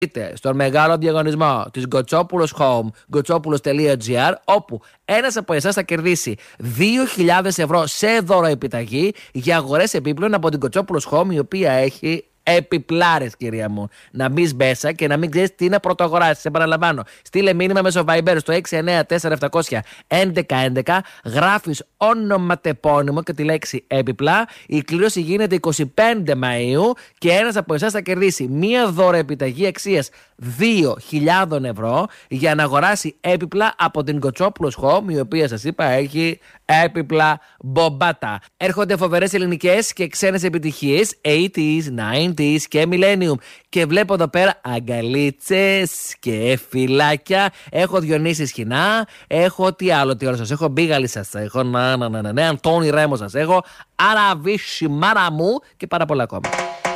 στον μεγάλο διαγωνισμό της Γκοτσόπουλος Home, γκοτσόπουλος.gr, όπου ένας από εσάς θα κερδίσει 2.000 ευρώ σε δωροεπιταγή για αγορές επίπλων από την Γκοτσόπουλος Home, η οποία έχει επιπλάρες, κυρία μου. Να μπεις μέσα και να μην ξέρεις τι να πρωτοαγοράσεις. Επαναλαμβάνω, στείλε μήνυμα μέσω Viber στο 694-700-1111, γράφεις ονοματεπώνυμο και τη λέξη έπιπλα. Η κλήρωση γίνεται 25 Μαΐου και ένας από εσάς θα κερδίσει μία δωροεπιταγή αξίας 2.000 ευρώ για να αγοράσει έπιπλα από την Γκοτσόπουλος Home, η οποία σας είπα έχει έπιπλα μπομπάτα. Έρχονται φοβερές ελληνικές και ξένες επιτυχίες 80s, 90s και Millennium. Και βλέπω εδώ πέρα αγκαλίτσες και φυλάκια. Έχω Διονύση Σχοινά. Έχω τι άλλο σας έχω. Μπίγαλη σας έχω. Αντώνη Ρέμο σας έχω. Αραβίση Μάρα μου και πάρα πολλά ακόμα.